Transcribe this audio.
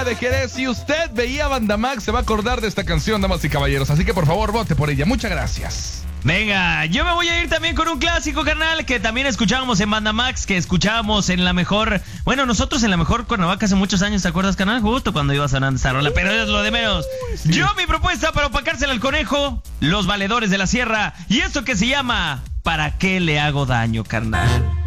María de Jerez. Si usted veía Banda Max, se va a acordar de esta canción, damas y caballeros. Así que por favor, vote por ella. Muchas gracias. Venga, yo me voy a ir también con un clásico, carnal, que también escuchábamos en Banda Max, que escuchábamos en la mejor... Bueno, nosotros en la mejor Cuernavaca hace muchos años, ¿te acuerdas, carnal? Justo cuando iba sonando esa rola, pero es lo de menos. Sí. Yo, mi propuesta para opacársela al conejo, Los Valedores de la Sierra, y esto que se llama ¿Para qué le hago daño, carnal?